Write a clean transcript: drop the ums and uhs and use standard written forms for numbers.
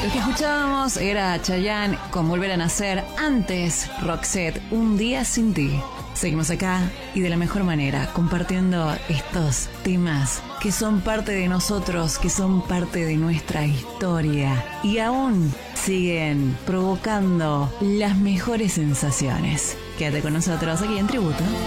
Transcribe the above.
Lo que escuchábamos era Chayanne con Volver a Nacer, antes Roxette, Un Día Sin Ti. Seguimos acá y de la mejor manera, compartiendo estos temas que son parte de nosotros, que son parte de nuestra historia y aún siguen provocando las mejores sensaciones. Quédate con nosotros aquí en Tributo.